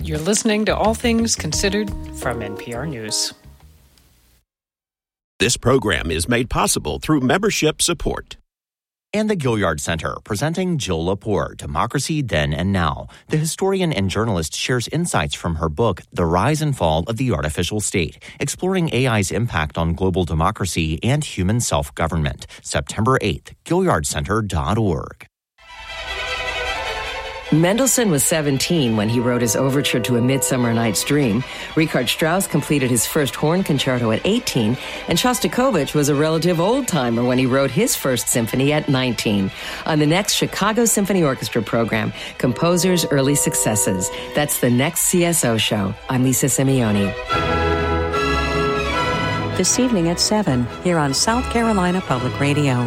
You're listening to All Things Considered from NPR News. This program is made possible through membership support. And the Gilliard Center, presenting Jill Lepore, Democracy Then and Now. The historian and journalist shares insights from her book, The Rise and Fall of the Artificial State, exploring AI's impact on global democracy and human self-government. September 8th, GilliardCenter.org. Mendelssohn was 17 when he wrote his overture to A Midsummer Night's Dream. Richard Strauss completed his first horn concerto at 18, and Shostakovich was a relative old-timer when he wrote his first symphony at 19. On the next Chicago Symphony Orchestra program, Composers' Early Successes. That's the next CSO show. I'm Lisa Simeone. This evening at 7, here on South Carolina Public Radio.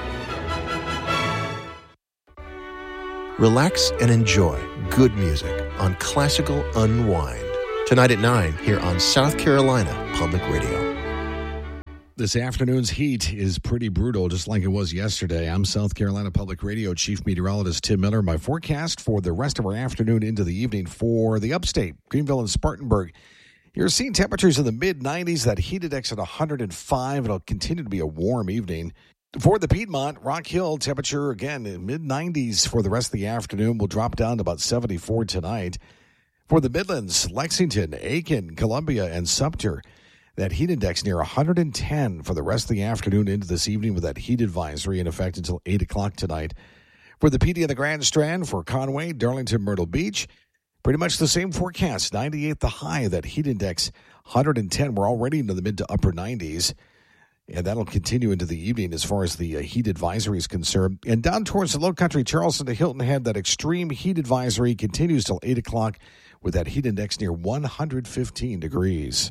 Relax and enjoy good music on Classical Unwind. Tonight at 9 here on South Carolina Public Radio. This afternoon's heat is pretty brutal, just like it was yesterday. I'm South Carolina Public Radio Chief Meteorologist Tim Miller. My forecast for the rest of our afternoon into the evening for the upstate, Greenville and Spartanburg. You're seeing temperatures in the mid-90s, that heat index at 105. It'll continue to be a warm evening. For the Piedmont, Rock Hill, temperature, again, in mid-90s for the rest of the afternoon. Will drop down to about 74 tonight. For the Midlands, Lexington, Aiken, Columbia, and Sumter, that heat index near 110 for the rest of the afternoon into this evening, with that heat advisory in effect until 8 o'clock tonight. For the PD and the Grand Strand, for Conway, Darlington, Myrtle Beach, pretty much the same forecast. 98 the high, that heat index 110. We're already into the mid to upper 90s. And that'll continue into the evening as far as the heat advisory is concerned. And down towards the Low Country, Charleston to Hilton Head, that extreme heat advisory continues till 8 o'clock with that heat index near 115 degrees.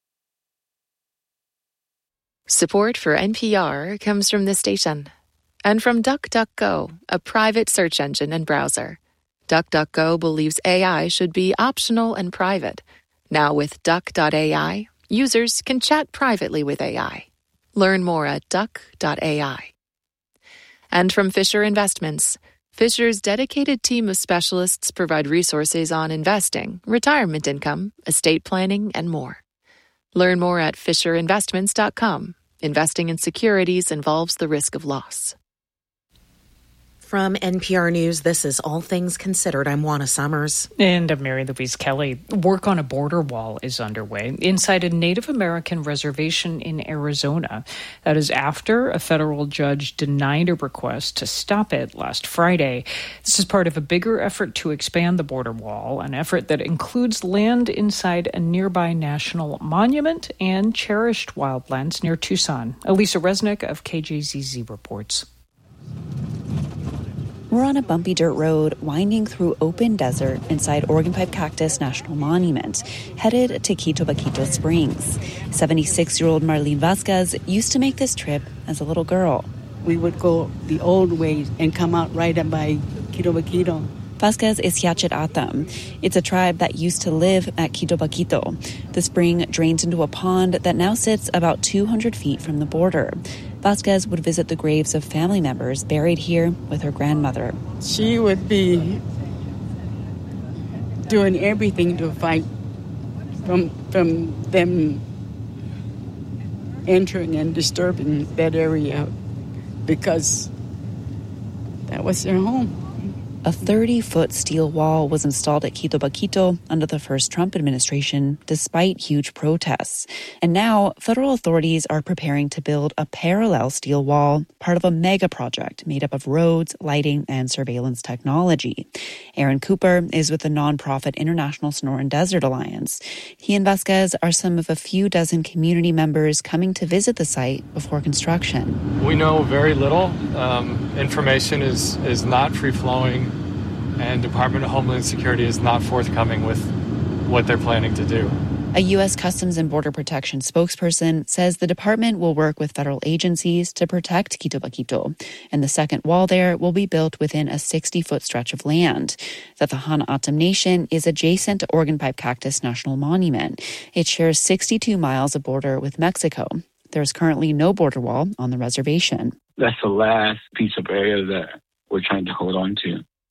Support for NPR comes from this station and from DuckDuckGo, a private search engine and browser. DuckDuckGo believes AI should be optional and private. Now with Duck.ai, users can chat privately with AI. Learn more at duck.ai. And from Fisher Investments. Fisher's dedicated team of specialists provide resources on investing, retirement income, estate planning, and more. Learn more at fisherinvestments.com. Investing in securities involves the risk of loss. From NPR News, this is All Things Considered. I'm Juana Summers. And I'm Mary Louise Kelly. Work on a border wall is underway inside a Native American reservation in Arizona. That is after a federal judge denied a request to stop it last Friday. This is part of a bigger effort to expand the border wall, an effort that includes land inside a nearby national monument and cherished wildlands near Tucson. Elisa Resnick of KJZZ reports. We're on a bumpy dirt road winding through open desert inside Organ Pipe Cactus National Monument, headed to Quito Baquito Springs. 76-year-old Marlene Vasquez used to make this trip as a little girl. We would go the old way and come out right up by Quito Baquito. Vasquez is Yachet Atam. It's a tribe that used to live at Quito Baquito. The spring drains into a pond that now sits about 200 feet from the border. Vasquez would visit the graves of family members buried here with her grandmother. She would be doing everything to fight from them entering and disturbing that area because that was their home. A 30-foot steel wall was installed at Quito Baquito under the first Trump administration, despite huge protests. And now, federal authorities are preparing to build a parallel steel wall, part of a mega project made up of roads, lighting, and surveillance technology. Aaron Cooper is with the nonprofit International Sonoran Desert Alliance. He and Vasquez are some of a few dozen community members coming to visit the site before construction. We know very little. Information is not free-flowing. And Department of Homeland Security is not forthcoming with what they're planning to do. A U.S. Customs and Border Protection spokesperson says the department will work with federal agencies to protect Quito Baquito, and the second wall there will be built within a 60-foot stretch of land. The Tohono O'odham Nation is adjacent to Organ Pipe Cactus National Monument. It shares 62 miles of border with Mexico. There's currently no border wall on the reservation. That's the last piece of area that we're trying to hold on to.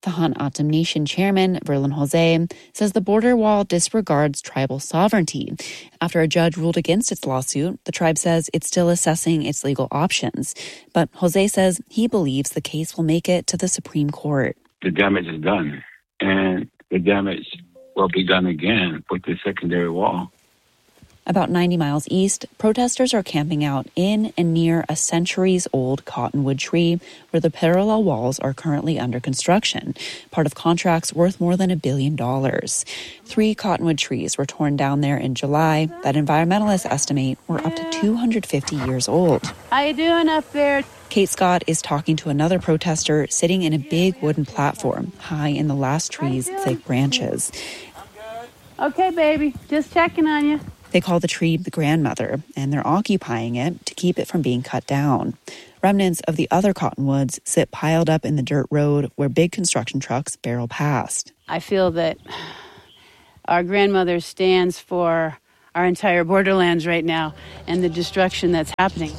The Han Atam Nation chairman, Verlin Jose, says the border wall disregards tribal sovereignty. After a judge ruled against its lawsuit, the tribe says it's still assessing its legal options. But Jose says he believes the case will make it to the Supreme Court. The damage is done, and the damage will be done again with the secondary wall. About 90 miles east, protesters are camping out in and near a centuries-old cottonwood tree where the parallel walls are currently under construction, part of contracts worth more than $1 billion. 3 cottonwood trees were torn down there in July that environmentalists estimate were up to 250 years old. How you doing up there? Kate Scott is talking to another protester sitting in a big wooden platform high in the last tree's thick branches. Okay, baby, just checking on you. They call the tree the grandmother, and they're occupying it to keep it from being cut down. Remnants of the other cottonwoods sit piled up in the dirt road where big construction trucks barrel past. I feel that our grandmother stands for our entire borderlands right now and the destruction that's happening.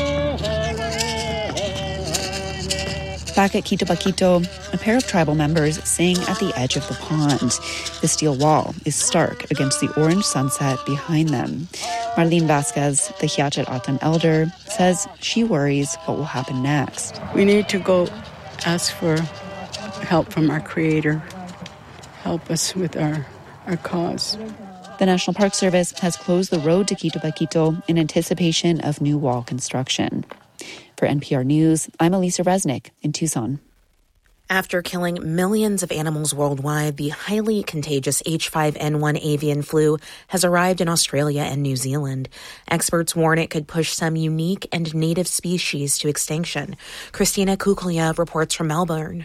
Back at Quito Baquito, a pair of tribal members sing at the edge of the pond. The steel wall is stark against the orange sunset behind them. Marlene Vasquez, the Hiachet Atam elder, says she worries what will happen next. We need to go ask for help from our Creator. Help us with our cause. The National Park Service has closed the road to Quito Baquito in anticipation of new wall construction. For NPR News, I'm Elisa Resnick in Tucson. After killing millions of animals worldwide, the highly contagious H5N1 avian flu has arrived in Australia and New Zealand. Experts warn it could push some unique and native species to extinction. Christina Kukulya reports from Melbourne.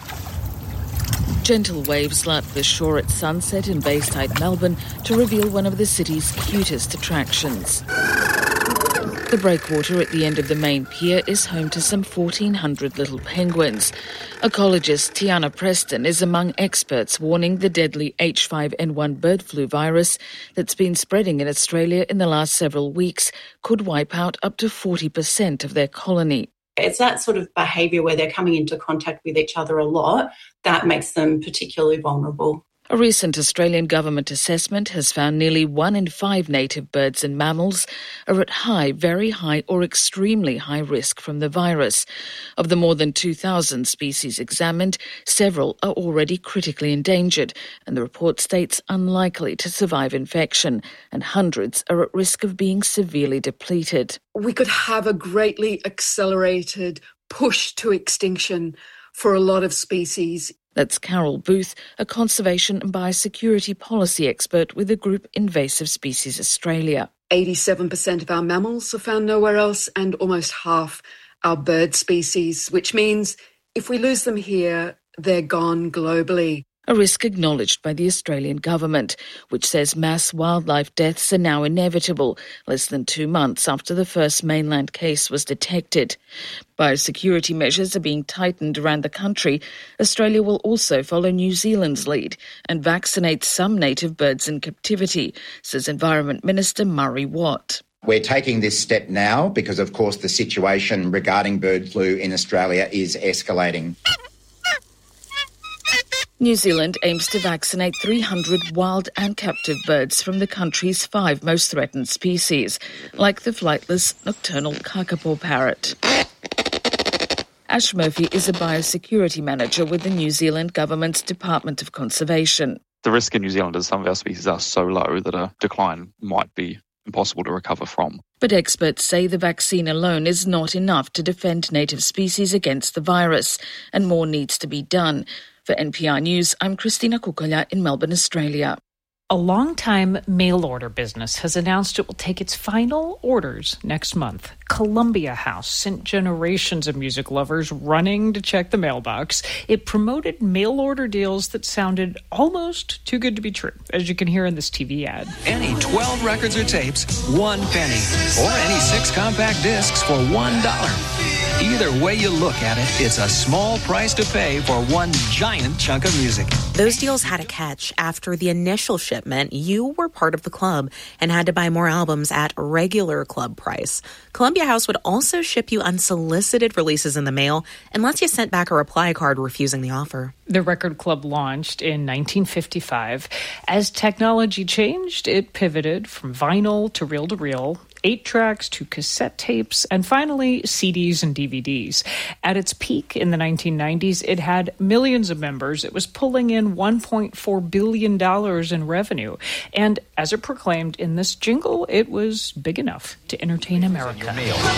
Gentle waves lap the shore at sunset in Bayside, Melbourne, to reveal one of the city's cutest attractions. The breakwater at the end of the main pier is home to some 1,400 little penguins. Ecologist Tiana Preston is among experts warning the deadly H5N1 bird flu virus that's been spreading in Australia in the last several weeks could wipe out up to 40% of their colony. It's that sort of behaviour where they're coming into contact with each other a lot that makes them particularly vulnerable. A recent Australian government assessment has found nearly 1 in 5 native birds and mammals are at high, very high or extremely high risk from the virus. Of the more than 2,000 species examined, several are already critically endangered, and the report states unlikely to survive infection, and hundreds are at risk of being severely depleted. We could have a greatly accelerated push to extinction for a lot of species. That's Carol Booth, a conservation and biosecurity policy expert with the group Invasive Species Australia. 87% of our mammals are found nowhere else and almost half our bird species, which means if we lose them here, they're gone globally. A risk acknowledged by the Australian government, which says mass wildlife deaths are now inevitable, less than 2 months after the first mainland case was detected. Biosecurity measures are being tightened around the country. Australia will also follow New Zealand's lead and vaccinate some native birds in captivity, says Environment Minister Murray Watt. We're taking this step now because, of course, the situation regarding bird flu in Australia is escalating. New Zealand aims to vaccinate 300 wild and captive birds from the country's 5 most threatened species, like the flightless nocturnal kakapo parrot. Ash Murphy is a biosecurity manager with the New Zealand government's Department of Conservation. The risk in New Zealand is some of our species are so low that a decline might be impossible to recover from. But experts say the vaccine alone is not enough to defend native species against the virus, and more needs to be done. For NPR News, I'm Christina Kukulya in Melbourne, Australia. A long-time mail-order business has announced it will take its final orders next month. Columbia House sent generations of music lovers running to check the mailbox. It promoted mail-order deals that sounded almost too good to be true, as you can hear in this TV ad. Any 12 records or tapes, $1, or any 6 compact discs for $1. Either way you look at it, it's a small price to pay for one giant chunk of music. Those deals had a catch. After the initial shipment, you were part of the club and had to buy more albums at regular club price. Columbia House would also ship you unsolicited releases in the mail unless you sent back a reply card refusing the offer. The record club launched in 1955. As technology changed, it pivoted from vinyl to reel-to-reel, 8-tracks to cassette tapes, and finally CDs and DVDs. At its peak in the 1990s, it had millions of members. It was pulling in $1.4 billion in revenue. And as it proclaimed in this jingle, it was big enough to entertain America.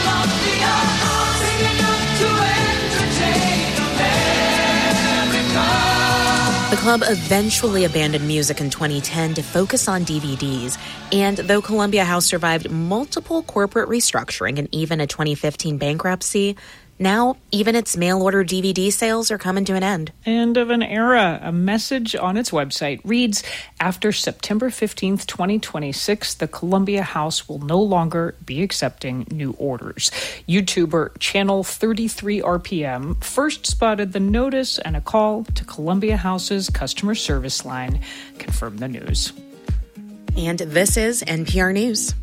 The club eventually abandoned music in 2010 to focus on DVDs, and though Columbia House survived multiple corporate restructuring and even a 2015 bankruptcy, now even its mail-order DVD sales are coming to an end. End of an era. A message on its website reads, after September 15th, 2026, the Columbia House will no longer be accepting new orders. YouTuber Channel 33 RPM first spotted the notice, and a call to Columbia House's customer service line confirmed the news. And this is NPR News.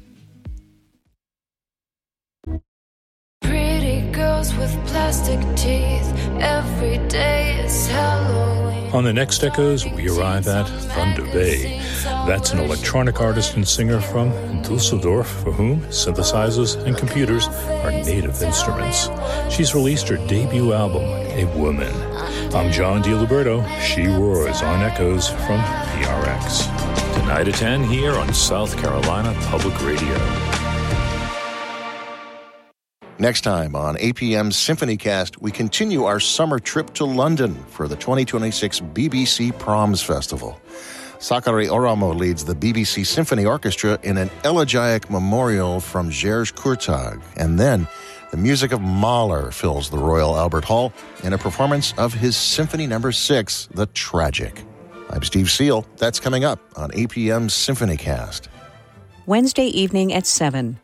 Girls with plastic teeth, every day is Halloween. On the next Echoes, we arrive at Thunder Bay. That's an electronic artist and singer from Dusseldorf for whom synthesizers and computers are native instruments. She's released her debut album, A Woman. I'm John DiLiberto. She Roars on Echoes from PRX. Tonight at 10 here on South Carolina Public Radio. Next time on APM's SymphonyCast, we continue our summer trip to London for the 2026 BBC Proms Festival. Sakari Oramo leads the BBC Symphony Orchestra in an elegiac memorial from Gers Kurtag. And then the music of Mahler fills the Royal Albert Hall in a performance of his Symphony No. 6, The Tragic. I'm Steve Seal. That's coming up on APM's SymphonyCast. Wednesday evening at 7.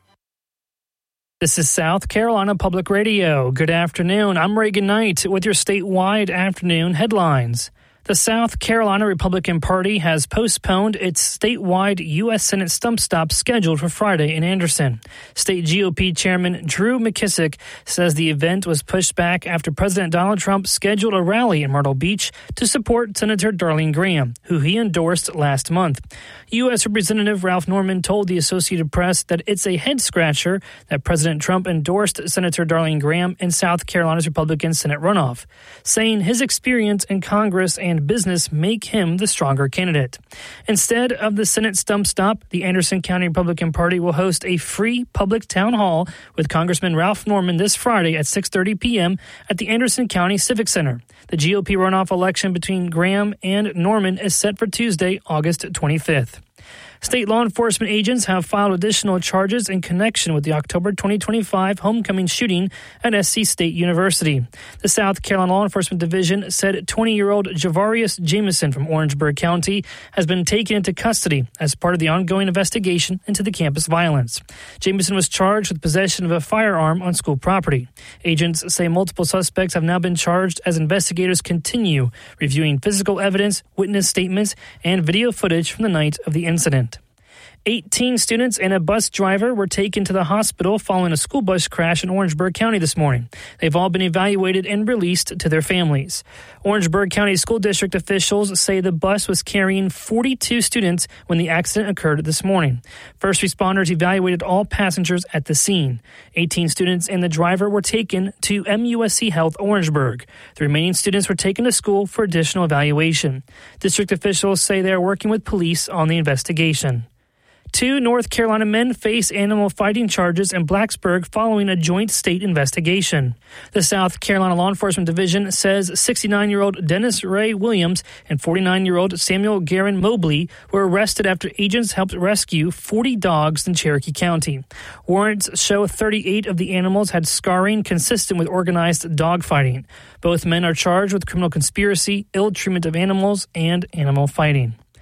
This is South Carolina Public Radio. Good afternoon. I'm Reagan Knight with your statewide afternoon headlines. The South Carolina Republican Party has postponed its statewide U.S. Senate stump stop scheduled for Friday in Anderson. State GOP Chairman Drew McKissick says the event was pushed back after President Donald Trump scheduled a rally in Myrtle Beach to support Senator Darlene Graham, who he endorsed last month. U.S. Representative Ralph Norman told the Associated Press that it's a head-scratcher that President Trump endorsed Senator Darlene Graham in South Carolina's Republican Senate runoff, saying his experience in Congress and business make him the stronger candidate. Instead of the Senate stump stop, the Anderson County Republican Party will host a free public town hall with Congressman Ralph Norman this Friday at 6:30 p.m. at the Anderson County Civic Center. The GOP runoff election between Graham and Norman is set for Tuesday, August 25th. State law enforcement agents have filed additional charges in connection with the October 2025 homecoming shooting at SC State University. The South Carolina Law Enforcement Division said 20-year-old Javarius Jameson from Orangeburg County has been taken into custody as part of the ongoing investigation into the campus violence. Jameson was charged with possession of a firearm on school property. Agents say multiple suspects have now been charged as investigators continue reviewing physical evidence, witness statements, and video footage from the night of the incident. 18 students and a bus driver were taken to the hospital following a school bus crash in Orangeburg County this morning. They've all been evaluated and released to their families. Orangeburg County School District officials say the bus was carrying 42 students when the accident occurred this morning. First responders evaluated all passengers at the scene. 18 students and the driver were taken to MUSC Health Orangeburg. The remaining students were taken to school for additional evaluation. District officials say they are working with police on the investigation. 2 North Carolina men face animal fighting charges in Blacksburg following a joint state investigation. The South Carolina Law Enforcement Division says 69-year-old Dennis Ray Williams and 49-year-old Samuel Garin Mobley were arrested after agents helped rescue 40 dogs in Cherokee County. Warrants show 38 of the animals had scarring consistent with organized dogfighting. Both men are charged with criminal conspiracy, ill treatment of animals, and animal fighting.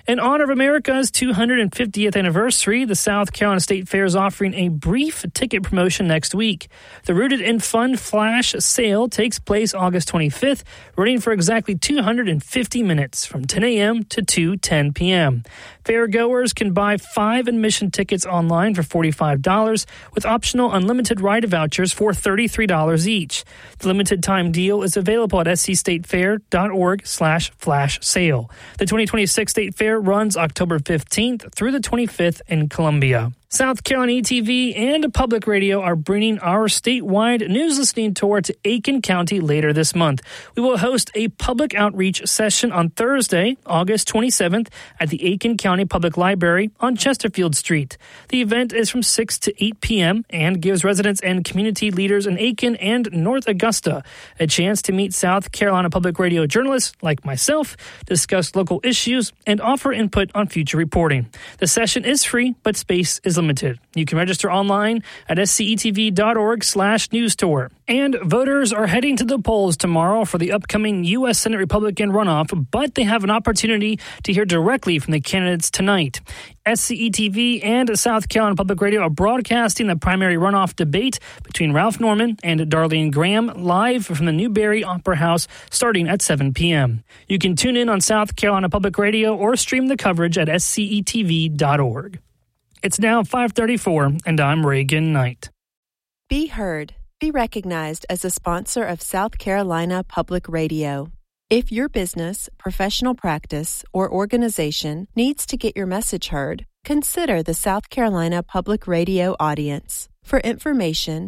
In honor of America's 250th anniversary, the South Carolina State Fair is offering a brief ticket promotion next week. The Rooted in Fun Flash Sale takes place August 25th, running for exactly 250 minutes from 10 a.m. to 2:10 p.m. Fairgoers can buy 5 admission tickets online for $45 with optional unlimited ride vouchers for $33 each. The limited time deal is available at scstatefair.org/flash sale. The 2026 State Fair runs October 15th through the 25th in Columbia. South Carolina ETV and Public Radio are bringing our statewide news listening tour to Aiken County later this month. We will host a public outreach session on Thursday, August 27th at the Aiken County Public Library on Chesterfield Street. The event is from 6 to 8 p.m. and gives residents and community leaders in Aiken and North Augusta a chance to meet South Carolina Public Radio journalists like myself, discuss local issues, and offer input on future reporting. The session is free, but space is limited. You can register online at scetv.org/news tour. And voters are heading to the polls tomorrow for the upcoming U.S. Senate Republican runoff, but they have an opportunity to hear directly from the candidates tonight. SCETV and South Carolina Public Radio are broadcasting the primary runoff debate between Ralph Norman and Darlene Graham live from the Newberry Opera House starting at 7 p.m. You can tune in on South Carolina Public Radio or stream the coverage at scetv.org. It's now 5:34, and I'm Reagan Knight. Be heard. Be recognized as a sponsor of South Carolina Public Radio. If your business, professional practice, or organization needs to get your message heard, consider the South Carolina Public Radio audience. For information,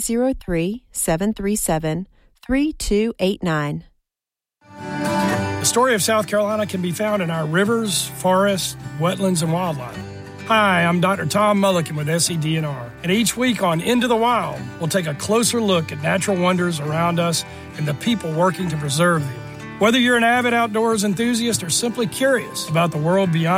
803-737-3289. The story of South Carolina can be found in our rivers, forests, wetlands, and wildlife. Hi, I'm Dr. Tom Mulliken with SCDNR, and each week on Into the Wild, we'll take a closer look at natural wonders around us and the people working to preserve them. Whether you're an avid outdoors enthusiast or simply curious about the world beyond